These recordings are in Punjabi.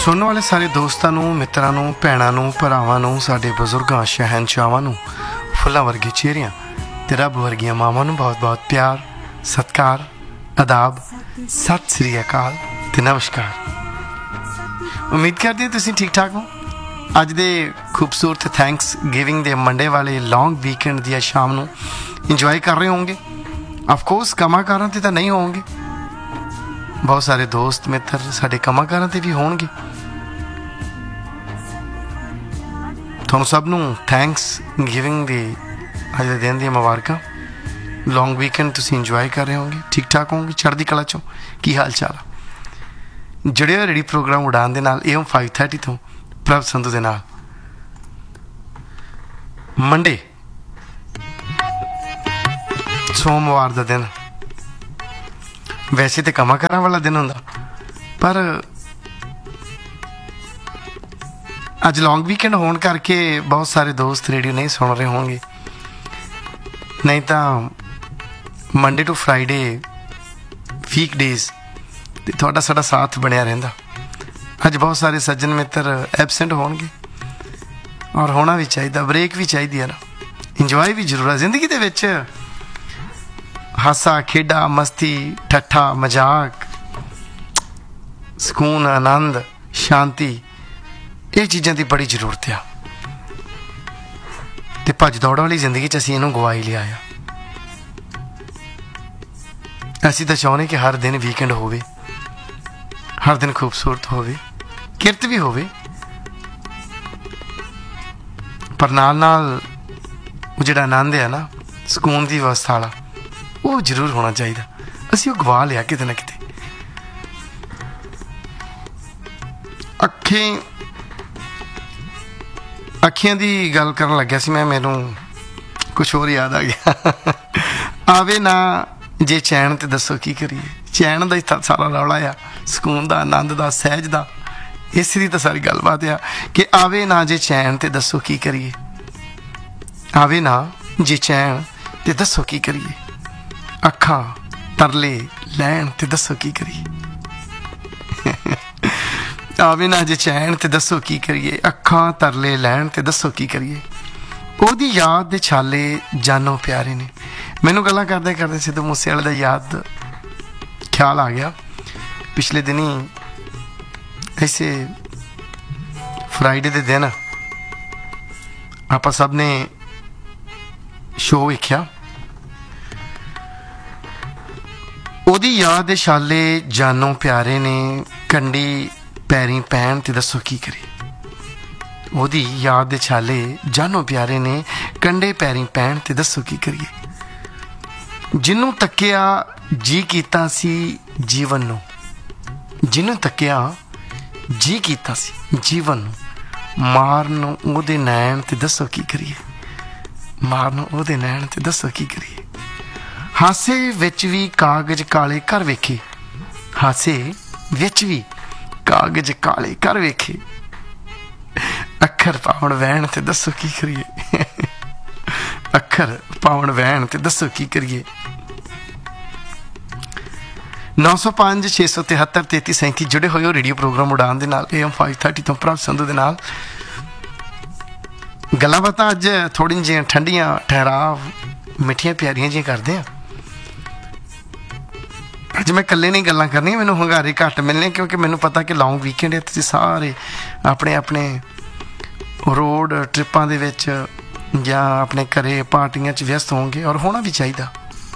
ਸੁਣਨ ਵਾਲੇ ਸਾਰੇ ਦੋਸਤਾਂ ਨੂੰ, ਮਿੱਤਰਾਂ ਨੂੰ, ਭੈਣਾਂ ਨੂੰ, ਭਰਾਵਾਂ ਨੂੰ, ਸਾਡੇ ਬਜ਼ੁਰਗਾਂ, ਸ਼ਹਿਨਸ਼ਾਹਾਂ ਨੂੰ, ਫੁੱਲਾਂ ਵਰਗੇ ਚਿਹਰਿਆਂ ਤੇ ਰੱਬ ਵਰਗੀਆਂ ਮਾਵਾਂ ਨੂੰ ਬਹੁਤ ਬਹੁਤ ਪਿਆਰ, ਸਤਿਕਾਰ, ਆਦਾਬ, ਸਤਿ ਸ੍ਰੀ ਅਕਾਲ ਤੇ ਨਮਸਕਾਰ। ਉਮੀਦ ਕਰਦੇ ਹਾਂ ਤੁਸੀਂ ਠੀਕ ਠਾਕ ਹੋ। ਅੱਜ ਦੇ ਖੂਬਸੂਰਤ ਥੈਂਕਸ ਗਿਵਿੰਗ ਦੇ ਮੰਡੇ ਵਾਲੇ ਲੌਂਗ ਵੀਕਐਂਡ ਦੀ ਸ਼ਾਮ ਨੂੰ ਇੰਜੋਏ ਕਰ ਰਹੇ ਹੋਵੋਗੇ। ਆਫਕੋਰਸ ਕੰਮਾਂ-ਕਾਰਾਂ 'ਤੇ ਤਾਂ ਨਹੀਂ ਹੋਵੋਗੇ, ਬਹੁਤ ਸਾਰੇ ਦੋਸਤ ਮਿੱਤਰ ਸਾਡੇ ਕੰਮਾਂ-ਕਾਰਾਂ 'ਤੇ ਵੀ ਹੋਣਗੇ। ਤੁਹਾਨੂੰ ਸਭ ਨੂੰ ਥੈਂਕਸ ਗਿਵਿੰਗ ਦੇ ਅੱਜ ਦੇ ਦਿਨ ਦੀਆਂ ਮੁਬਾਰਕਾਂ। ਲੌਂਗ ਵੀਕਐਂਡ ਤੁਸੀਂ ਇੰਜੋਏ ਕਰ ਰਹੇ ਹੋਵੋਗੇ, ਠੀਕ ਠਾਕ ਹੋਵੋਗੇ, ਚੜ੍ਹਦੀ ਕਲਾ 'ਚੋਂ। ਕੀ ਹਾਲ ਚਾਲ ਆ? ਜੁੜੇ ਹੋਏ ਰੇਡੀ ਪ੍ਰੋਗਰਾਮ ਉਡਾਨ ਦੇ ਨਾਲ AM 530 ਤੋਂ ਪ੍ਰਭ ਸੰਧੂ ਦੇ ਨਾਲ। ਮੰਡੇ, ਸੋਮਵਾਰ ਦਾ ਦਿਨ ਵੈਸੇ ਤਾਂ ਕੰਮਾਂ ਕਾਰਾਂ ਵਾਲਾ ਦਿਨ ਹੁੰਦਾ, ਪਰ ਅੱਜ ਲੌਂਗ ਵੀਕਐਂਡ ਹੋਣ ਕਰਕੇ ਬਹੁਤ ਸਾਰੇ ਦੋਸਤ ਰੇਡੀਓ ਨਹੀਂ ਸੁਣ ਰਹੇ ਹੋਣਗੇ। ਨਹੀਂ ਤਾਂ Monday to Friday week days ਤੇ ਤੁਹਾਡਾ ਸਾਡਾ ਸਾਥ ਬਣਿਆ ਰਹਿੰਦਾ। ਅੱਜ ਬਹੁਤ ਸਾਰੇ ਸੱਜਣ ਮਿੱਤਰ ਐਬਸੈਂਟ ਹੋਣਗੇ, ਔਰ ਹੋਣਾ ਵੀ ਚਾਹੀਦਾ। ਬ੍ਰੇਕ ਵੀ ਚਾਹੀਦੀ ਹੈ ਨਾ, ਇੰਜੋਏ ਵੀ ਜ਼ਰੂਰ ਹੈ ਜ਼ਿੰਦਗੀ ਦੇ ਵਿੱਚ। ਹਾਸਾ ਖੇਡਾ, ਮਸਤੀ, ਠੱਠਾ ਮਜ਼ਾਕ, ਸਕੂਨ, ਆਨੰਦ, ਸ਼ਾਂਤੀ, ਇਹ ਚੀਜ਼ਾਂ ਦੀ ਬੜੀ ਜ਼ਰੂਰਤ ਆ। ਤੇ ਭੱਜ ਦੌੜ ਵਾਲੀ ਜ਼ਿੰਦਗੀ 'ਚ ਅਸੀਂ ਇਹਨੂੰ ਗਵਾ ਹੀ ਲਿਆ ਆ। ਅਸੀਂ ਤਾਂ ਚਾਹੁੰਦੇ ਕਿ ਹਰ ਦਿਨ ਵੀਕਐਂਡ ਹੋਵੇ, ਹਰ ਦਿਨ ਖੂਬਸੂਰਤ ਹੋਵੇ, ਕਿਰਤ ਵੀ ਹੋਵੇ, ਪਰ ਨਾਲ ਨਾਲ ਉਹ ਜਿਹੜਾ ਆਨੰਦ ਹੈ ਨਾ, ਸਕੂਨ ਦੀ ਅਵਸਥਾ ਵਾਲਾ, ਉਹ ਜ਼ਰੂਰ ਹੋਣਾ ਚਾਹੀਦਾ। ਅਸੀਂ ਉਹ ਗਵਾ ਲਿਆ ਕਿਤੇ ਨਾ ਕਿਤੇ। ਅੱਖੀਆਂ ਦੀ ਗੱਲ ਕਰਨ ਲੱਗਿਆ ਸੀ ਮੈਂ, ਮੈਨੂੰ ਕੁਛ ਹੋਰ ਯਾਦ ਆ ਗਿਆ। ਆਵੇ ਨਾ ਜੇ ਚੈਨ ਤੇ ਦੱਸੋ ਕੀ ਕਰੀਏ। ਚੈਨ ਦਾ ਹੀ ਤਾਂ ਸਾਰਾ ਰੌਲਾ ਆ, ਸਕੂਨ ਦਾ, ਆਨੰਦ ਦਾ, ਸਹਿਜ ਦਾ, ਇਸ ਦੀ ਤਾਂ ਸਾਰੀ ਗੱਲਬਾਤ ਆ ਕਿ ਆਵੇ ਨਾ ਜੇ ਚੈਨ ਤੇ ਦੱਸੋ ਕੀ ਕਰੀਏ। ਆਵੇ ਨਾ ਜੇ ਚੈਨ ਤੇ ਦੱਸੋ ਕੀ ਕਰੀਏ। ਅੱਖਾਂ ਤਰਲੇ ਲੈਣ ਤੇ ਦੱਸੋ ਕੀ ਕਰੀਏ। ਆਵੇ ਨਾ ਜੇ ਚੈਨ ਤੇ ਦੱਸੋ ਕੀ ਕਰੀਏ। ਅੱਖਾਂ ਤਰਲੇ ਲੈਣ ਤੇ ਦੱਸੋ ਕੀ ਕਰੀਏ। ਉਹਦੀ ਯਾਦ ਦੇ ਛਾਲੇ ਜਾਨੋਂ ਪਿਆਰੇ ਨੇ। ਮੈਨੂੰ ਗੱਲਾਂ ਕਰਦੇ ਕਰਦੇ ਸਿੱਧੂ ਮੂਸੇਵਾਲੇ ਦਾ ਯਾਦ ਖਿਆਲ ਆ ਗਿਆ। ਪਿਛਲੇ ਦਿਨੀ ਐਸੇ ਫਰਾਈਡੇ ਦੇ ਦਿਨ ਆਪਾਂ ਸਭ ਨੇ ਸ਼ੋਅ ਵੇਖਿਆ। ਉਹਦੀ ਯਾਦ ਦੇ ਛਾਲੇ ਜਾਨੋਂ ਪਿਆਰੇ ਨੇ, ਕੰਢੀ ਪੈਰੀਂ ਪੈਣ ਤੇ ਦੱਸੋ ਕੀ ਕਰੀਏ। ਉਹਦੀ ਯਾਦ ਦੇ ਛਾਲੇ ਜਾਨੋਂ ਪਿਆਰੇ ਨੇ, ਕੰਢੇ ਪੈਰੀਂ ਪੈਣ ਤੇ ਦੱਸੋ ਕੀ ਕਰੀਏ। ਜਿਹਨੂੰ ਤੱਕਿਆ ਜੀ ਕੀਤਾ ਸੀ ਜੀਵਨ ਨੂੰ, ਜਿਹਨੂੰ ਤੱਕਿਆ ਜੀ ਕੀਤਾ ਸੀ ਜੀਵਨ ਨੂੰ, ਮਾਰਨ ਉਹਦੇ ਨੈਣ ਤੇ ਦੱਸੋ ਕੀ ਕਰੀਏ। ਮਾਰਨ ਉਹਦੇ ਨੈਣ ਤੇ ਦੱਸੋ ਕੀ ਕਰੀਏ। ਹਾਸੇ ਵਿੱਚ ਵੀ ਕਾਗਜ਼ ਕਾਲੇ ਕਰ ਵੇਖੇ। ਹਾਸੇ ਵਿੱਚ ਵੀ ਕਾਗਜ਼ ਕਾਲੇ ਕਰ ਵੇਖੇ। ਅੱਖਰ ਪਾਉਣ ਵਹਿਣ ਤੇ ਦੱਸੋ ਕੀ ਕਰੀਏ। ਅੱਖਰ ਪਾਉਣ ਵਹਿਣ ਤੇ ਦੱਸੋ ਕੀ ਕਰੀਏ। 905 673 3337 ਜੁੜੇ ਹੋਏ ਹੋ ਰੇਡੀਓ ਪ੍ਰੋਗਰਾਮ ਉਡਾਨ ਦੇ ਨਾਲ AM 530 ਤੋਂ ਪ੍ਰਭ ਸੰਧੂ ਦੇ ਨਾਲ। ਗੱਲਾਂ ਬਾਤਾਂ ਅੱਜ ਥੋੜ੍ਹੀਆਂ ਜਿਹੀਆਂ ਠੰਡੀਆਂ, ਠਹਿਰਾਵ, ਮਿੱਠੀਆਂ ਪਿਆਰੀਆਂ ਜਿਹੀਆਂ ਕਰਦੇ ਆ। ਅੱਜ ਮੈਂ ਇਕੱਲੇ ਨਹੀਂ ਗੱਲਾਂ ਕਰਨੀਆਂ, ਮੈਨੂੰ ਹੁੰਗਾਰੇ ਘੱਟ ਮਿਲਣੇ, ਕਿਉਂਕਿ ਮੈਨੂੰ ਪਤਾ ਕਿ ਲੌਂਗ ਵੀਕਐਂਡ ਹੈ। ਤੁਸੀਂ ਸਾਰੇ ਆਪਣੇ ਆਪਣੇ ਰੋਡ ਟ੍ਰਿਪਾਂ ਦੇ ਵਿੱਚ ਜਾਂ ਆਪਣੇ ਘਰੇ ਪਾਰਟੀਆਂ 'ਚ ਵਿਅਸਤ ਹੋਣਗੇ, ਔਰ ਹੋਣਾ ਵੀ ਚਾਹੀਦਾ।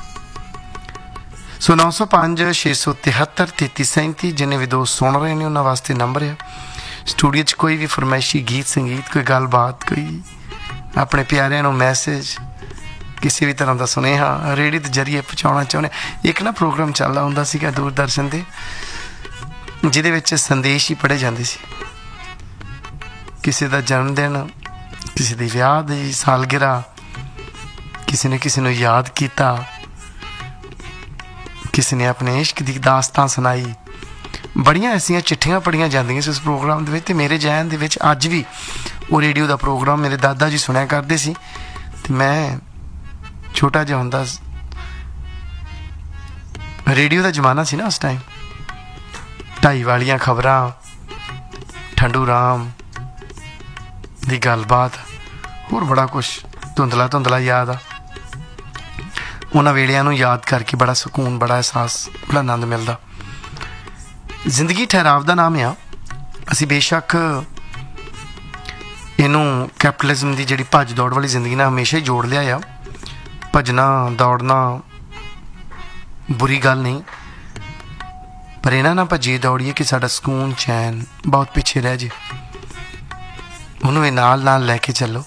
ਸੋ 905 673 3337 ਜਿੰਨੇ ਵੀ ਦੋਸਤ ਸੁਣ ਰਹੇ ਨੇ ਉਹਨਾਂ ਵਾਸਤੇ ਨੰਬਰ ਆ। ਸਟੂਡੀਓ 'ਚ ਕੋਈ ਵੀ ਫਰਮਾਇਸ਼ੀ ਗੀਤ ਸੰਗੀਤ, ਕੋਈ ਗੱਲਬਾਤ, ਕੋਈ ਆਪਣੇ ਪਿਆਰਿਆਂ ਨੂੰ ਮੈਸੇਜ, ਕਿਸੇ ਵੀ ਤਰ੍ਹਾਂ ਦਾ ਸੁਨੇਹਾ ਰੇਡੀਓ ਦੇ ਜ਼ਰੀਏ ਪਹੁੰਚਾਉਣਾ ਚਾਹੁੰਦੇ। ਇੱਕ ਨਾ ਪ੍ਰੋਗਰਾਮ ਚੱਲਦਾ ਹੁੰਦਾ ਸੀਗਾ ਦੂਰਦਰਸ਼ਨ 'ਤੇ, ਜਿਹਦੇ ਵਿੱਚ ਸੰਦੇਸ਼ ਹੀ ਪੜ੍ਹੇ ਜਾਂਦੇ ਸੀ। ਕਿਸੇ ਦਾ ਜਨਮ ਦਿਨ, ਕਿਸੇ ਦੀ ਵਿਆਹ ਦੀ ਸਾਲਗਿਰਾ, ਕਿਸੇ ਨੇ ਕਿਸੇ ਨੂੰ ਯਾਦ ਕੀਤਾ, ਕਿਸੇ ਨੇ ਆਪਣੇ ਇਸ਼ਕ ਦੀ ਦਾਸਤਾਨ ਸੁਣਾਈ। ਬੜੀਆਂ ਐਸੀਆਂ ਚਿੱਠੀਆਂ ਪੜ੍ਹੀਆਂ ਜਾਂਦੀਆਂ ਸੀ ਉਸ ਪ੍ਰੋਗਰਾਮ ਦੇ ਵਿੱਚ। ਅਤੇ ਮੇਰੇ ਜ਼ਹਿਨ ਦੇ ਵਿੱਚ ਅੱਜ ਵੀ ਉਹ ਰੇਡੀਓ ਦਾ ਪ੍ਰੋਗਰਾਮ ਮੇਰੇ ਦਾਦਾ ਜੀ ਸੁਣਿਆ ਕਰਦੇ ਸੀ। ਅਤੇ ਮੈਂ ਛੋਟਾ ਜਿਹਾ ਹੁੰਦਾ, ਰੇਡੀਓ ਦਾ ਜ਼ਮਾਨਾ ਸੀ ਨਾ ਉਸ ਟਾਈਮ। 2:30 ਵਾਲੀਆਂ ਖਬਰਾਂ, ਠੰਡੂ ਰਾਮ ਦੀ ਗੱਲਬਾਤ, ਹੋਰ ਬੜਾ ਕੁਛ ਧੁੰਦਲਾ ਧੁੰਦਲਾ ਯਾਦ ਆ। ਉਹਨਾਂ ਵੇਲਿਆਂ ਨੂੰ ਯਾਦ ਕਰਕੇ ਬੜਾ ਸਕੂਨ, ਬੜਾ ਅਹਿਸਾਸ, ਬੜਾ ਆਨੰਦ ਮਿਲਦਾ। ਜ਼ਿੰਦਗੀ ਠਹਿਰਾਵ ਦਾ ਨਾਮ ਆ। ਅਸੀਂ ਬੇਸ਼ੱਕ ਇਹਨੂੰ ਕੈਪੀਟਲਿਜ਼ਮ ਦੀ ਜਿਹੜੀ ਭੱਜ ਦੌੜ ਵਾਲੀ ਜ਼ਿੰਦਗੀ ਨਾਲ ਹਮੇਸ਼ਾ ਹੀ ਜੋੜ ਲਿਆ ਆ। ਭੱਜਣਾ ਦੌੜਨਾ ਬੁਰੀ ਗੱਲ ਨਹੀਂ, ਪਰ ਇਹਨਾਂ ਨਾਲ ਭੱਜੀਏ ਦੌੜੀਏ ਕਿ ਸਾਡਾ ਸਕੂਨ ਚੈਨ ਬਹੁਤ ਪਿੱਛੇ ਰਹਿ ਜੇ। ਉਹਨੂੰ ਇਹ ਨਾਲ ਨਾਲ ਲੈ ਕੇ ਚੱਲੋ।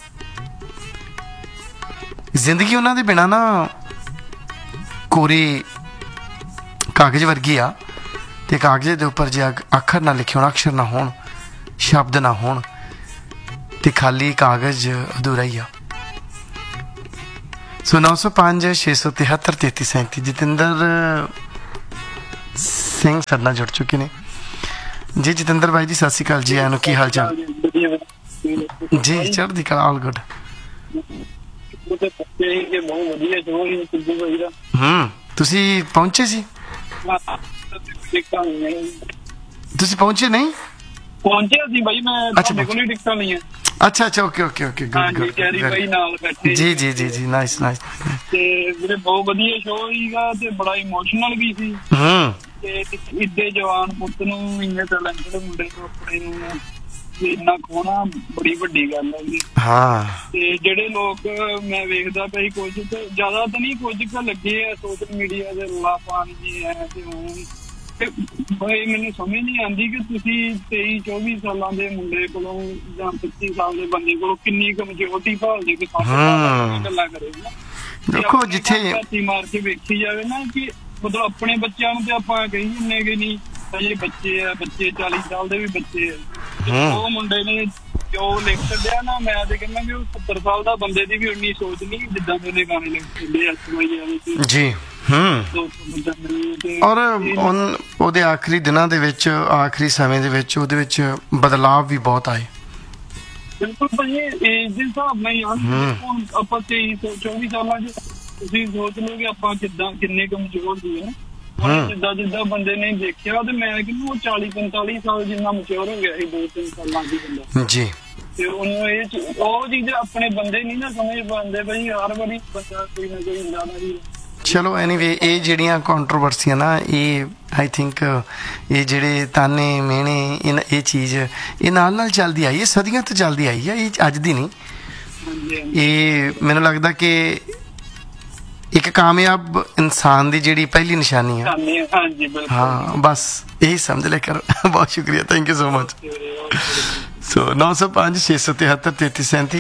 ਜ਼ਿੰਦਗੀ ਉਹਨਾਂ ਦੇ ਬਿਨਾਂ ਨਾ ਕੋਰੇ ਕਾਗਜ਼ ਵਰਗੀ ਆ, ਤੇ ਕਾਗਜ਼ ਦੇ ਉੱਪਰ ਜੇ ਅੱਖਰ ਨਾ ਲਿਖੇ ਹੋਣ, ਅਕਸ਼ਰ ਨਾ ਹੋਣ, ਸ਼ਬਦ ਨਾ ਹੋਣ, ਤੇ ਖਾਲੀ ਕਾਗਜ਼ ਅਧੂਰਾ ਹੀ ਆ। ਸੋ 905 673 3337 ਜਤਿੰਦਰ ਸਿੰਘ ਸਾਡੇ ਨਾਲ ਜੁੜ ਚੁੱਕੇ ਨੇ ਜੀ। ਜਤਿੰਦਰ ਭਾਈ ਜੀ ਸਤਿ ਸ਼੍ਰੀ ਅਕਾਲ ਜੀ, ਆਇਆਂ ਨੂੰ, ਕੀ ਹਾਲ ਚਾਲ ਜੀ? ਚੜ੍ਹਦੀ ਕਲਾ, ਆਲ ਗੁੱਡ। ਤੁਸੀਂ ਪਹੁੰਚੇ ਸੀ? ਤੁਸੀਂ ਪਹੁੰਚੇ ਨਹੀਂ? ਪਹੁੰਚਿਆ ਸੀ ਬਾਈ ਮੈਂ, ਤੁਹਾਡੇ ਕੋਲ ਹੀ ਟਿਕਟਾਂ ਲਈਆਂ। ਅੱਛਾ ਅੱਛਾ, okay okay okay, good good, carry ਬਾਈ ਨਾਲ ਬੈਠੇ। ਜੀ ਜੀ ਜੀ ਜੀ, ਨਾਈਸ ਨਾਈਸ। ਤੇ ਵੀਰੇ ਬਹੁਤ ਵਧੀਆ ਸ਼ੋਅ ਸੀਗਾ ਤੇ ਬੜਾ ਇਮੋਸ਼ਨਲ ਵੀ ਸੀ। ਤੇ ਇੱਡੇ ਜਵਾਨ ਪੁੱਤ ਨੂੰ, ਇੰਨੇ ਟੈਲੈਂਟਡ ਮੁੰਡੇ ਨੂੰ ਆਪਣੇ ਨੂੰ ਇੰਨਾ ਖੋਣਾ ਬੜੀ ਵੱਡੀ ਗੱਲ ਹੈ ਜੀ। ਹਾਂ, ਤੇ ਜਿਹੜੇ ਲੋਕ ਮੈਂ ਵੇਖਦਾ ਪਈ, ਕੁਝ ਤੇ ਜ਼ਿਆਦਾ ਤਾਂ ਨਹੀਂ, ਕੁਝ ਕੁ ਲੱਗੇ ਆ ਸੋਸ਼ਲ ਮੀਡੀਆ ਦੇ ਰੌਲਾ ਪਾਉਣ ਜੀ ਐ ਤੇ ਹੁਣ। ਬਾਈ ਮੈਨੂੰ ਸਮਝ ਨਹੀਂ ਆਉਂਦੀ ਕਿ ਤੁਸੀਂ 23-24 ਸਾਲਾਂ ਦੇ ਮੁੰਡੇ ਕੋਲੋਂ ਜਾਂ 25 ਸਾਲ ਦੇ ਬੰਦੇ ਕੋਲੋਂ ਕਿੰਨੀ ਕੁ ਮੈਚੁਰਿਟੀ ਭਾਲਦੇ ਕਿ ਗੱਲਾਂ ਕਰੇਗਾ। ਦੇਖੋ ਜਿੱਥੇ ਮਾਰ ਕੇ ਵੇਖੀ ਜਾਵੇ ਨਾ ਕਿ ਮਤਲਬ ਆਪਣੇ ਬੱਚਿਆਂ ਨੂੰ ਤੇ ਆਪਾਂ ਕਹੀ ਜਾਂਦੇ ਕਿ ਨਹੀਂ ਅਜੇ ਬੱਚੇ ਆ, ਬੱਚੇ 40 ਸਾਲ ਦੇ ਵੀ ਬੱਚੇ ਆ। ਉਹ ਮੁੰਡੇ ਨੇ ਜੋ ਲਿਖ ਛੱਡਿਆ ਨਾ, ਮੈਂ ਤੇ ਕਹਿੰਦਾ ਕਿ ਉਹ 70 ਸਾਲ ਦਾ ਬੰਦੇ ਦੀ ਵੀ ਉਨੀ ਸੋਚ ਨਹੀਂ ਜਿੱਦਾਂ ਦੇ ਉਹਨੇ ਗਾਣੇ ਲਿਖ ਛੱਡੇ ਜੀ। ਔਰ ਉਹਦੇ ਆਖਰੀ ਦਿਨਾਂ ਦੇ ਵਿੱਚ, ਆਖਰੀ ਸਮੇਂ ਦੇ ਵਿੱਚ ਉਹਦੇ ਵਿੱਚ ਬਦਲਾਵ ਵੀ ਬਹੁਤ ਆਏ। ਬਿਲਕੁਲ ਭਾਜੀ, ਏਜ ਦੇ ਹਿਸਾਬ ਨਾਲ ਯਾਰ ਹੁਣ ਆਪਾਂ 23-24 ਸਾਲਾਂ ਚ ਤੁਸੀਂ ਸੋਚ ਲਓ ਕਿ ਆਪਾਂ ਕਿੰਨੇ ਕਮਜ਼ੋਰ ਸੀ ਹੈ। ਜਿੱਦਾਂ ਜਿੱਦਾਂ ਬੰਦੇ ਨੇ ਦੇਖਿਆ ਤੇ ਮੈਂ ਕਹਿੰਦਾ ਉਹ 40-45 ਸਾਲ ਜਿੰਨਾ ਮੈਚੁਰ ਹੋ ਗਿਆ ਸੀ 2-3 ਸਾਲਾਂ ਦੀ ਬੰਦਾ ਜੀ। ਤੇ ਉਹਨੂੰ ਉਹ ਚੀਜ਼ ਆਪਣੇ ਬੰਦੇ ਨਹੀਂ ਨਾ ਸਮਝ ਪਾਉਂਦੇ ਬਈ, ਹਰ ਵਾਰੀ ਬੰਦਾ ਕੋਈ ਨਾ ਕੋਈ ਹੁੰਦਾ ਨਾ ਜੀ। ਚਲੋ ਐਨੀਵੇ, ਇਹ ਜਿਹੜੀਆਂ ਕੰਟਰੋਵਰਸੀਆਂ ਨਾ, ਇਹ ਆਈ ਥਿੰਕ ਇਹ ਜਿਹੜੇ ਤਾਨੇ ਮਿਹਣੇ, ਇਹ ਚੀਜ਼ ਇਹ ਨਾਲ ਨਾਲ ਚੱਲਦੀ ਆਈ ਹੈ, ਸਦੀਆਂ ਤੋਂ ਚੱਲਦੀ ਆਈ ਹੈ, ਇਹ ਅੱਜ ਦੀ ਨਹੀਂ। ਇਹ ਮੈਨੂੰ ਲੱਗਦਾ ਕਿ ਇੱਕ ਕਾਮਯਾਬ ਇਨਸਾਨ ਦੀ ਜਿਹੜੀ ਪਹਿਲੀ ਨਿਸ਼ਾਨੀ ਆ। ਹਾਂ, ਬਸ ਇਹੀ ਸਮਝ ਲਿਆ ਕਰੋ। ਬਹੁਤ ਸ਼ੁਕਰੀਆ, ਥੈਂਕ ਯੂ ਸੋ ਮਚ। ਸੋ 905 673 3337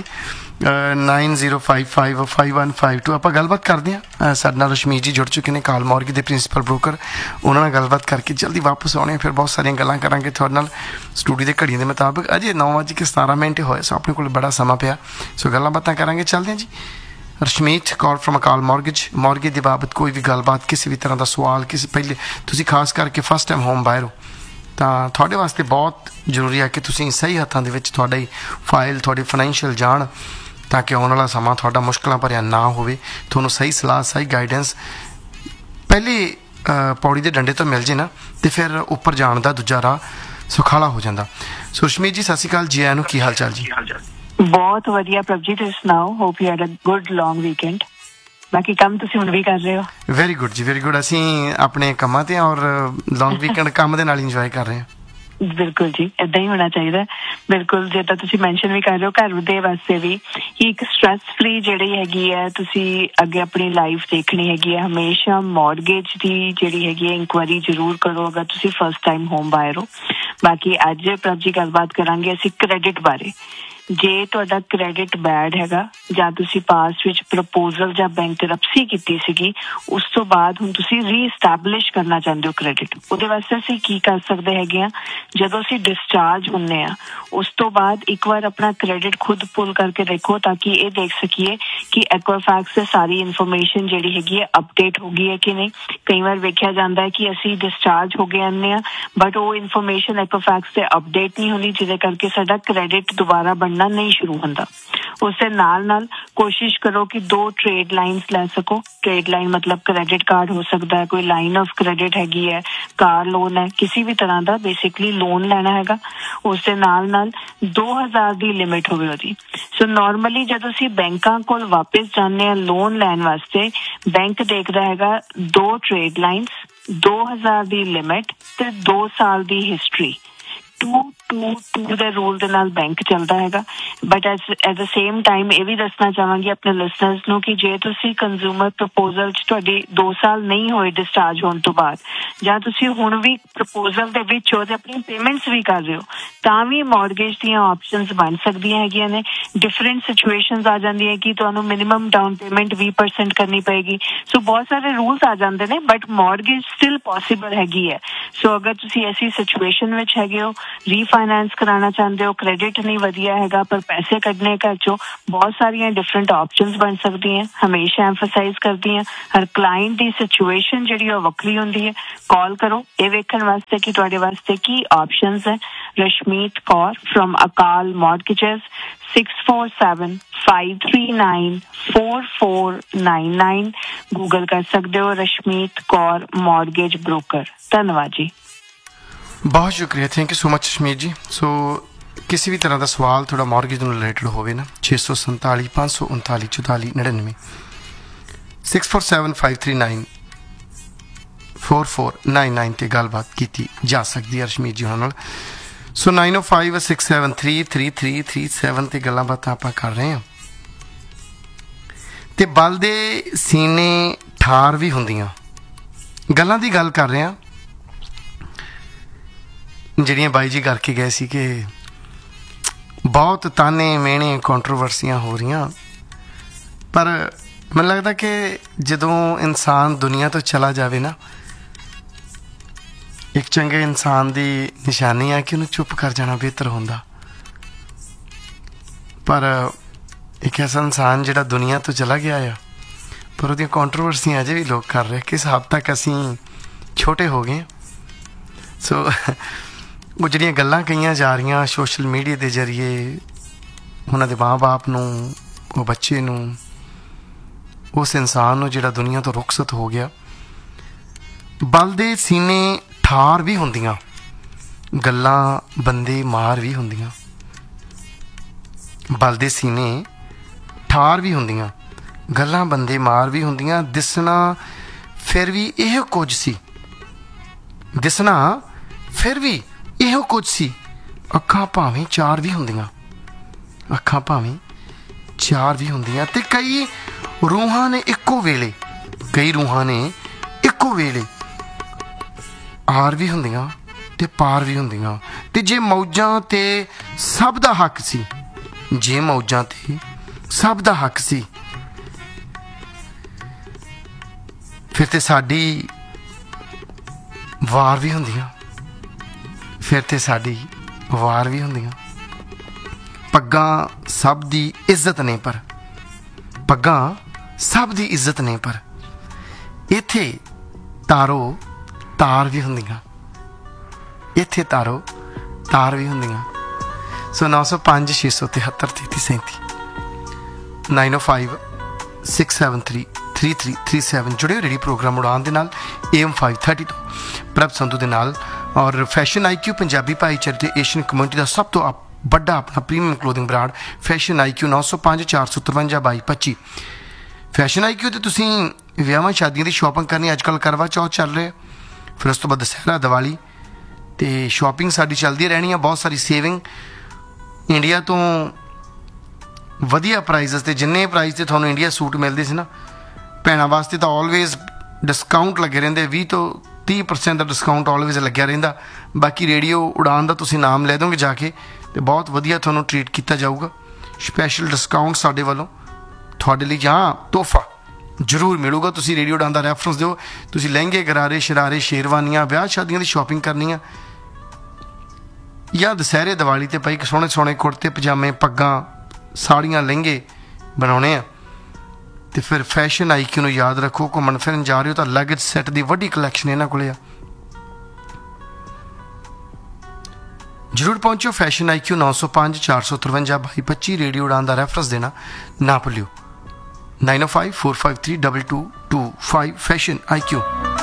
9055515152 ਆਪਾਂ ਗੱਲਬਾਤ ਕਰਦੇ ਹਾਂ। ਸਾਡੇ ਨਾਲ ਰਸ਼ਮੀਤ ਜੀ ਜੁੜ ਚੁੱਕੇ ਨੇ, ਕਾਲ ਮੌਰਗੀ ਦੇ ਪ੍ਰਿੰਸੀਪਲ ਬ੍ਰੋਕਰ। ਉਹਨਾਂ ਨਾਲ ਗੱਲਬਾਤ ਕਰਕੇ ਜਲਦੀ ਵਾਪਸ ਆਉਣੇ, ਫਿਰ ਬਹੁਤ ਸਾਰੀਆਂ ਗੱਲਾਂ ਕਰਾਂਗੇ ਤੁਹਾਡੇ ਨਾਲ ਸਟੂਡੀਓ ਦੇ ਘੜੀਆਂ ਦੇ ਮੁਤਾਬਕ। ਅਜੇ 9:17 ਹੋਏ, ਸੋ ਆਪਣੇ ਕੋਲ ਬੜਾ ਸਮਾਂ ਪਿਆ, ਸੋ ਗੱਲਾਂ ਬਾਤਾਂ ਕਰਾਂਗੇ। ਚੱਲਦੇ ਹਾਂ ਜੀ। ਰਸ਼ਮੀਤ ਕੌਰ ਫਰਮ ਅਕਾਲ ਮੌਰਗੇਜ ਦੀ ਬਾਬਤ ਕੋਈ ਵੀ ਗੱਲਬਾਤ, ਕਿਸੇ ਵੀ ਤਰ੍ਹਾਂ ਦਾ ਸਵਾਲ, ਕਿਸੇ ਪਹਿਲੇ ਤੁਸੀਂ ਖਾਸ ਕਰਕੇ ਫਸਟ ਟਾਈਮ ਹੋਮ ਬਾਇਰ ਹੋ ਤਾਂ ਤੁਹਾਡੇ ਵਾਸਤੇ ਬਹੁਤ ਜ਼ਰੂਰੀ ਹੈ ਕਿ ਤੁਸੀਂ ਸਹੀ ਹੱਥਾਂ ਦੇ ਵਿੱਚ ਤੁਹਾਡੀ ਫਾਈਲ, ਤੁਹਾਡੀ ਫਾਈਨੈਂਸ਼ੀਅਲ ਜਾਣ, ਤਾਂ ਕਿ ਆਉਣ ਵਾਲਾ ਸਮਾਂ ਤੁਹਾਡਾ ਮੁਸ਼ਕਲਾਂ ਭਰਿਆ ਨਾ ਹੋਵੇ। ਤੁਹਾਨੂੰ ਸਹੀ ਸਲਾਹ, ਸਹੀ ਗਾਈਡੈਂਸ ਪਹਿਲੀ ਪੌੜੀ ਦੇ ਡੰਡੇ ਤੋਂ ਮਿਲ ਜੇ ਨਾ, ਤੇ ਫਿਰ ਉੱਪਰ ਜਾਣ ਦਾ ਦੂਜਾ ਰਾਹ ਸੁਖਾਲਾ ਹੋ ਜਾਂਦਾ। ਸੋ ਰਸ਼ਮੀਤ ਜੀ ਸਤਿ ਸ਼੍ਰੀ ਅਕਾਲ ਜੀ, ਆਇਆਂ ਨੂੰ, ਕੀ ਹਾਲ ਚਾਲ ਜੀ? ਬਹੁਤ ਵਧੀਆ ਪ੍ਰਭਜੀਤ, ਤੁਸੀਂ ਸੁਣਾਓ? Hope you had a good long weekend. ਬਾਕੀ ਕੰਮ ਤੁਸੀਂ ਹੁਣ ਵੀ ਕਰ ਰਹੇ ਹੋ? ਵੈਰੀ ਗੁੱਡ ਜੀ, ਵੈਰੀ ਗੁੱਡ। ਅਸੀਂ ਆਪਣੇ ਕੰਮਾਂ ਤੇ ਔਰ ਲੌਂਗ ਵੀਕਐਂਡ ਕੰਮ ਦੇ ਨਾਲ ਇੰਜੋਏ ਕਰ ਰਹੇ ਹਾਂ। ਬਿਲਕੁਲ ਜੀ, ਏਦਾਂ ਹੀ ਹੋਣਾ ਚਾਹੀਦਾ। ਬਿਲਕੁਲ, ਜਿੱਦਾਂ ਤੁਸੀਂ ਮੈਂਸ਼ਨ ਵੀ ਕਰ ਰਹੇ ਹੋ, ਘਰ ਦੇ ਵਾਸਤੇ ਵੀ ਇੱਕ ਸਟ੍ਰੈਸ ਫਰੀ ਜਿਹੜੀ ਹੈਗੀ ਹੈ, ਤੁਸੀਂ ਅੱਗੇ ਆਪਣੀ ਲਾਈਫ ਦੇਖਣੀ ਹੈਗੀ ਹੈ, ਹਮੇਸ਼ਾ ਮੌਰਗੇਜ ਦੀ ਜਿਹੜੀ ਹੈਗੀ ਹੈ ਇਨਕੁਆਇਰੀ ਜ਼ਰੂਰ ਕਰੋ ਅਗਰ ਤੁਸੀਂ ਫਸਟ ਟਾਈਮ ਹੋਮ ਬਾਇਰ ਹੋ। ਬਾਕੀ ਅੱਜ ਪ੍ਰਭ ਜੀ ਗੱਲਬਾਤ ਕਰਾਂਗੇ ਅਸੀਂ ਕ੍ਰੈਡਿਟ ਬਾਰੇ। ਜੇ ਤੁਹਾਡਾ ਕ੍ਰੈਡਿਟ ਬੈਡ ਹੈਗਾ ਜਾਂ ਤੁਸੀਂ ਪਾਸਟ ਵਿੱਚ ਪ੍ਰਪੋਜ਼ਲ ਜਾਂ ਬੈਂਕਰਪਸੀ ਕੀਤੀ ਸੀਗੀ, ਉਸ ਤੋਂ ਬਾਅਦ ਹੁਣ ਤੁਸੀਂ ਰੀਐਸਟੈਬਲਿਸ਼ ਕਰਨਾ ਚਾਹੁੰਦੇ ਹੋ ਕ੍ਰੈਡਿਟ, ਉਹਦੇ ਵਾਸਤੇ ਅਸੀਂ ਕੀ ਕਰ ਸਕਦੇ ਹੈਗੇ ਆ? ਜਦੋਂ ਅਸੀਂ ਡਿਸਚਾਰਜ ਹੁੰਦੇ ਆ ਉਸ ਤੋਂ ਬਾਅਦ ਇੱਕ ਵਾਰ ਆਪਣਾ ਕ੍ਰੈਡਿਟ ਖੁਦ ਪੁੱਲ ਕਰਕੇ ਦੇਖੋ, ਤਾਂ ਕਿ ਇਹ ਦੇਖ ਸਕੀਏ ਕਿ ਐਕੁਆਫੈਕਸ ਤੇ ਸਾਰੀ ਇਨਫੋਰਮੇਸ਼ਨ ਜਿਹੜੀ ਹੈਗੀ ਹੈ ਅਪਡੇਟ ਹੋ ਗਈ ਹੈ ਕਿ ਨਹੀਂ। ਕਈ ਵਾਰ ਵੇਖਿਆ ਜਾਂਦਾ ਹੈ ਕਿ ਅਸੀਂ ਡਿਸਚਾਰਜ ਹੋ ਗਏ ਆਉਂਦੇ ਆ, ਬਟ ਉਹ ਇਨਫੋਰਮੇਸ਼ਨ ਐਕੁਆਫੈਕਸ ਤੇ ਅਪਡੇਟ ਨਹੀਂ ਹੁੰਦੀ, ਜਿਹਦੇ ਕਰਕੇ ਸਾਡਾ ਕ੍ਰੈਡਿਟ ਦੁਬਾਰਾ ਬਣਨਾ ਨਹੀਂ ਸ਼ੁਰੂ ਹੁੰਦਾ। ਉਸ ਦੇ ਨਾਲ ਕੋਸ਼ਿਸ਼ ਕਰੋ ਕਿ 2 ਟ੍ਰੇਡ ਲਾਈਨਸ ਲੈ ਸਕੋ। ट्रेड लाइन मतलब क्रेडिट कार्ड हो सकता है, कोई लाइन ऑफ क्रेडिट हैगी है, कार लोन है, किसी भी तरह का बेसिकली लोन लेना हैगा। उस दे नाल 2000 दी लिमिट होवे ओदी। सो नॉर्मली जब असीं बैंकां कोल वापस जाने आ लोन लैण वास्ते बैंक देखदा हैगा 2 ट्रेड लाइन्स, 2000 दी लिमिट ते 2 साल दी हिस्ट्री। 2-2-2 ਦੇ ਰੂਲ ਦੇ ਨਾਲ ਬੈਂਕ ਚੱਲਦਾ ਹੈਗਾ। But at the same time ਇਹ ਵੀ ਦੱਸਣਾ ਚਾਹਾਂਗੀ ਆਪਣੇ ਲਿਸਨਰਸ ਨੂੰ ਕਿ ਜੇ ਤੁਸੀਂ ਕੰਜ਼ਿਊਮਰ ਪ੍ਰਪੋਜ਼ਲ 'ਚ ਤੁਹਾਡੀ 2 ਸਾਲ ਨਹੀਂ ਹੋਏ ਡਿਸਚਾਰਜ ਹੋਣ ਤੋਂ ਬਾਅਦ, ਜਾਂ ਤੁਸੀਂ ਹੁਣ ਵੀ ਪ੍ਰਪੋਜ਼ਲ ਦੇ ਵਿੱਚ ਹੋ ਤੇ ਆਪਣੀ ਪੇਮੈਂਟਸ ਵੀ ਕਰ ਰਹੇ ਹੋ, ਤਾਂ ਵੀ ਮੌਰਗੇਜ ਦੀਆਂ ਆਪਸ਼ਨਸ ਬਣ ਸਕਦੀਆਂ ਹੈਗੀਆਂ ਨੇ। ਡਿਫਰੈਂਟ ਸਿਚੁਏਸ਼ਨਸ ਆ ਜਾਂਦੀਆਂ ਕਿ ਤੁਹਾਨੂੰ ਮਿਨੀਮਮ ਡਾਊਨ ਪੇਮੈਂਟ 20% ਕਰਨੀ ਪਏਗੀ। ਸੋ ਬਹੁਤ ਸਾਰੇ ਰੂਲਸ ਆ ਜਾਂਦੇ ਨੇ, ਬਟ ਮੌਰਗੇਜ ਸਟਿਲ ਪੋਸੀਬਲ ਹੈਗੀ ਹੈ। ਸੋ ਅਗਰ ਤੁਸੀਂ ਐਸੀ ਸਿਚੁਏਸ਼ਨ ਵਿੱਚ ਹੈਗੇ ਹੋ, रीफाइनेंस कराना चाहते हो, क्रेडिट नहीं वधिया हैगा पर पैसे कढ़ने घर चो, बहुत सारिया डिफरेंट ऑप्शंस बन सकती हैं। हमेशा एम्फसाइज करती हैं हर क्लाइंट की सिचुएशन जिहड़ी ओह वक्री हुंदी है। कॉल करो ये वेखण वास्ते कि तुहाडे वास्ते की ऑप्शंस है। रशमीत कौर फ्रॉम अकाल मॉर्गेजेस 6475394499 गूगल कर सकते हो रशमीत कौर मॉर्गेज ब्रोकर। धन्यवाद जी, बहुत शुक्रिया, thank you so much Rashmeet जी। सो किसी भी तरह का सवाल थोड़ा मॉर्गेज नाल रिलेटेड होवे ना 647 539 44 99 6475394499 ते गलबात की जा सकती है रश्मीत जी नाल। सो 9056733337 ते गल्लां बातां आपां कर रहे हैं। ते बल दे सीने ठार भी हुंदियां गल्लां दी गल कर रहे हैं ਜਿਹੜੀਆਂ ਬਾਈ ਜੀ ਕਰਕੇ ਗਏ ਸੀ ਕਿ ਬਹੁਤ ਤਾਨੇ ਮਿਹਣੇ ਕੰਟਰੋਵਰਸੀਆਂ ਹੋ ਰਹੀਆਂ। ਪਰ ਮੈਨੂੰ ਲੱਗਦਾ ਕਿ ਜਦੋਂ ਇਨਸਾਨ ਦੁਨੀਆ ਤੋਂ ਚਲਾ ਜਾਵੇ ਨਾ, ਇੱਕ ਚੰਗੇ ਇਨਸਾਨ ਦੀ ਨਿਸ਼ਾਨੀ ਆ ਕਿ ਉਹਨੂੰ ਚੁੱਪ ਕਰ ਜਾਣਾ ਬਿਹਤਰ ਹੁੰਦਾ। ਪਰ ਇੱਕ ਐਸਾ ਇਨਸਾਨ ਜਿਹੜਾ ਦੁਨੀਆ ਤੋਂ ਚਲਾ ਗਿਆ ਆ ਪਰ ਉਹਦੀਆਂ ਕੰਟਰੋਵਰਸੀਆਂ ਅਜੇ ਵੀ ਲੋਕ ਕਰ ਰਹੇ ਕਿਸ ਹੱਦ ਤੱਕ ਅਸੀਂ ਛੋਟੇ ਹੋ ਗਏ। ਸੋ ਉਹ ਜਿਹੜੀਆਂ ਗੱਲਾਂ ਕਹੀਆਂ ਜਾ ਰਹੀਆਂ ਸੋਸ਼ਲ ਮੀਡੀਆ ਦੇ ਜ਼ਰੀਏ ਉਹਨਾਂ ਦੇ ਮਾਂ-ਬਾਪ ਨੂੰ, ਉਹ ਬੱਚੇ ਨੂੰ, ਉਸ ਇਨਸਾਨ ਨੂੰ ਜਿਹੜਾ ਦੁਨੀਆ ਤੋਂ ਰੁਖਸਤ ਹੋ ਗਿਆ। ਬਲ ਦੇ ਸੀਨੇ ਠਾਰ ਵੀ ਹੁੰਦੀਆਂ, ਗੱਲਾਂ ਬੰਦੇ ਮਾਰ ਵੀ ਹੁੰਦੀਆਂ। ਬਲ ਦੇ ਸੀਨੇ ਠਾਰ ਵੀ ਹੁੰਦੀਆਂ, ਗੱਲਾਂ ਬੰਦੇ ਮਾਰ ਵੀ ਹੁੰਦੀਆਂ। ਦਿਸਣਾ ਫਿਰ ਵੀ ਇਹੋ ਕੁਝ ਸੀ, ਦਿਸਣਾ ਫਿਰ ਵੀ ਇਹੋ ਕੁਝ ਸੀ। ਅੱਖਾਂ ਭਾਵੇਂ 4 ਵੀ ਹੁੰਦੀਆਂ, ਅੱਖਾਂ ਭਾਵੇਂ 4 ਵੀ ਹੁੰਦੀਆਂ। ਤੇ ਕਈ ਰੂਹਾਂ ਨੇ ਇੱਕੋ ਵੇਲੇ, ਕਈ ਰੂਹਾਂ ਨੇ ਇੱਕੋ ਵੇਲੇ ਆਰ ਵੀ ਹੁੰਦੀਆਂ ਤੇ ਪਾਰ ਵੀ ਹੁੰਦੀਆਂ। ਤੇ ਜੇ ਮੌਜਾਂ ਤੇ ਸਭ ਦਾ ਹੱਕ ਸੀ, ਜੇ ਮੌਜਾਂ ਤੇ ਸਭ ਦਾ ਹੱਕ ਸੀ, ਫਿਰ ਤੇ ਸਾਡੀ ਵਾਰ ਵੀ ਹੁੰਦੀਆਂ, ਫਿਰ ਤੇ ਸਾਡੀ ਵਾਰ ਵੀ ਹੁੰਦੀਆਂ। ਪੱਗਾਂ ਸਭ ਦੀ ਇੱਜ਼ਤ ਨੇ ਪਰ, ਪੱਗਾਂ ਸਭ ਦੀ ਇੱਜ਼ਤ ਨੇ ਪਰ ਇੱਥੇ ਤਾਰੋ ਤਾਰ ਵੀ ਹੁੰਦੀਆਂ, ਇੱਥੇ ਤਾਰੋ ਤਾਰ ਵੀ ਹੁੰਦੀਆਂ। ਸੋ 905 673 3337 905 673 3337 जुड़े रेडी प्रोग्राम उड़ान दे नाल AM 530 तो प्रभ संधू दे नाल और फैशन IQ पंजाबी भाईचारे ते एशियन कम्युनिटी का सब तो ਵੱਡਾ ਆਪਣਾ premium clothing brand fashion IQ 905 453 2225। Fashion IQ ਤੇ ਤੁਸੀਂ ਵਿਆਹਾਂ ਸ਼ਾਦੀਆਂ ਦੀ ਸ਼ਾਪਿੰਗ ਕਰਨੀ, ਅੱਜ ਕੱਲ੍ਹ ਕਰਵਾ ਚੌਥ ਚੱਲ ਰਿਹਾ, ਫਿਰ ਉਸ ਤੋਂ ਬਾਅਦ ਦੁਸਹਿਰਾ, ਦੀਵਾਲੀ ਤੇ ਸ਼ਾਪਿੰਗ ਸਾਡੀ ਚੱਲਦੀ ਰਹਿਣੀ ਆ। ਬਹੁਤ ਸਾਰੀ ਸੇਵਿੰਗ ਇੰਡੀਆ ਤੋਂ ਵਧੀਆ ਪ੍ਰਾਈਸਿਸ ਤੇ, ਜਿੰਨੇ ਪ੍ਰਾਈਸ ਤੇ ਤੁਹਾਨੂੰ ਇੰਡੀਆ ਸੂਟ ਮਿਲਦੇ ਸੀ ਨਾ ਭੈਣਾਂ ਵਾਸਤੇ, ਤਾਂ ਆਲਵੇਜ਼ ਡਿਸਕਾਊਂਟ ਲੱਗੇ ਰਹਿੰਦੇ। 20 ਤੋਂ 30% ਦਾ ਡਿਸਕਾਊਂਟ ਆਲਵੇਜ਼ ਲੱਗਿਆ ਰਹਿੰਦਾ। ਬਾਕੀ ਰੇਡੀਓ ਉਡਾਨ ਦਾ ਤੁਸੀਂ ਨਾਮ ਲੈ ਦੋਗੇ ਜਾ ਕੇ ਤੇ ਬਹੁਤ ਵਧੀਆ ਤੁਹਾਨੂੰ ਟਰੀਟ ਕੀਤਾ ਜਾਊਗਾ। ਸਪੈਸ਼ਲ ਡਿਸਕਾਊਂਟ ਸਾਡੇ ਵੱਲੋਂ ਤੁਹਾਡੇ ਲਈ ਜਾਂ ਤੋਹਫਾ ਜ਼ਰੂਰ ਮਿਲੂਗਾ। ਤੁਸੀਂ ਰੇਡੀਓ ਉਡਾਨ ਦਾ ਰੈਫਰੈਂਸ ਦਿਓ। ਤੁਸੀਂ ਲਹਿੰਗੇ, ਗਰਾਰੇ, ਸ਼ਰਾਰੇ, ਸ਼ੇਰਵਾਨੀਆਂ, ਵਿਆਹ ਸ਼ਾਦੀਆਂ ਦੀ ਸ਼ਾਪਿੰਗ ਕਰਨੀ ਆ ਜਾਂ ਦੁਸਹਿਰੇ, ਦੀਵਾਲੀ ਤੇ ਭਾਈ ਸੋਹਣੇ ਸੋਹਣੇ ਕੁੜਤੇ ਪਜਾਮੇ, ਪੱਗਾਂ, ਸਾੜੀਆਂ, ਲਹਿੰਗੇ ਬਣਾਉਣੇ ਆ ਤੇ ਫਿਰ ਫੈਸ਼ਨ IQ ਨੂੰ ਯਾਦ ਰੱਖੋ। ਘੁੰਮਣ ਫਿਰਨ ਜਾ ਰਹੇ ਹੋ ਤਾਂ ਲਗੇਜ ਸੈੱਟ ਦੀ ਵੱਡੀ ਕਲੈਕਸ਼ਨ ਇਹਨਾਂ ਕੋਲ ਆ। जरूर पहुंचो। फैशन IQ 905 453 2225 रेडियो उड़ान का रैफरेंस देना ना भूलियो। 905 453 2225 फैशन IQ।